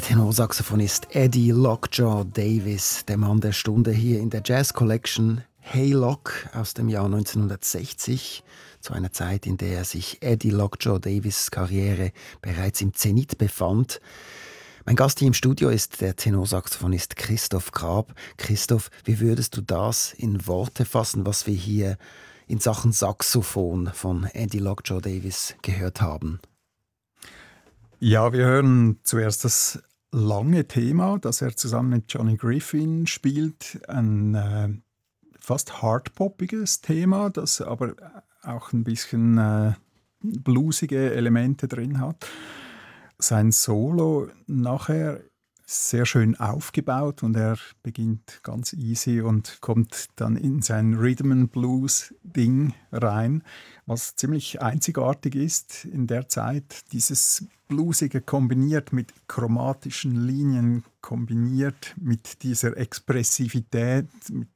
Tenorsaxophonist Eddie Lockjaw Davis, der Mann der Stunde hier in der Jazz Collection Hey Lock aus dem Jahr 1960, zu einer Zeit, in der sich Eddie Lockjaw Davis' Karriere bereits im Zenit befand. Mein Gast hier im Studio ist der Tenorsaxophonist Christoph Grab. Christoph, wie würdest du das in Worte fassen, was wir hier in Sachen Saxophon von Eddie Lockjaw Davis gehört haben? Ja, wir hören zuerst das lange Thema, das er zusammen mit Johnny Griffin spielt. Ein fast hardpoppiges Thema, das aber auch ein bisschen bluesige Elemente drin hat. Sein Solo nachher sehr schön aufgebaut und er beginnt ganz easy und kommt dann in sein Rhythm and Blues Ding rein, was ziemlich einzigartig ist in der Zeit. Dieses Bluesige kombiniert mit chromatischen Linien, kombiniert mit dieser Expressivität,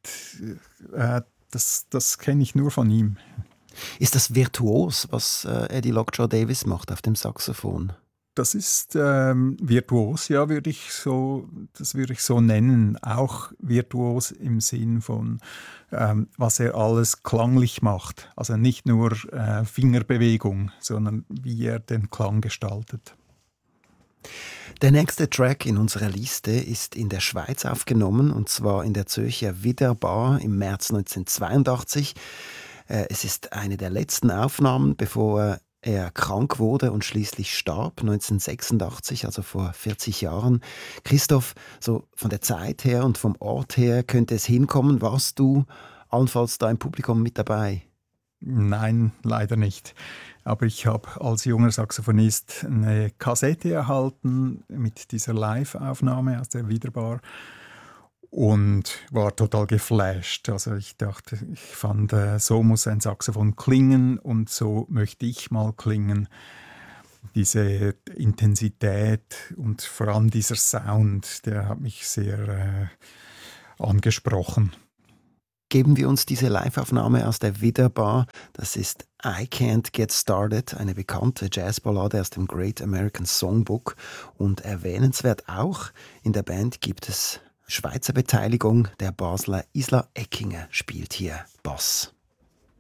das kenne ich nur von ihm. Ist das virtuos, was Eddie Lockjaw Davis macht auf dem Saxophon? Das ist virtuos, ja, würde ich so nennen. Auch virtuos im Sinn von, was er alles klanglich macht. Also nicht nur Fingerbewegung, sondern wie er den Klang gestaltet. Der nächste Track in unserer Liste ist in der Schweiz aufgenommen, und zwar in der Zürcher Widerbar im März 1982. Es ist eine der letzten Aufnahmen, bevor er krank wurde und schließlich starb, 1986, also vor 40 Jahren. Christoph, so von der Zeit her und vom Ort her könnte es hinkommen. Warst du allenfalls da im Publikum mit dabei? Nein, leider nicht. Aber ich habe als junger Saxophonist eine Kassette erhalten mit dieser Live-Aufnahme aus der Widerbar und war total geflasht. Also ich dachte, ich fand, so muss ein Saxophon klingen und so möchte ich mal klingen. Diese Intensität und vor allem dieser Sound, der hat mich sehr angesprochen. Geben wir uns diese Live-Aufnahme aus der Widerbar. Das ist I Can't Get Started, eine bekannte Jazzballade aus dem Great American Songbook. Und erwähnenswert auch, in der Band gibt es Schweizer Beteiligung. Der Basler Isla Eckinger spielt hier Bass.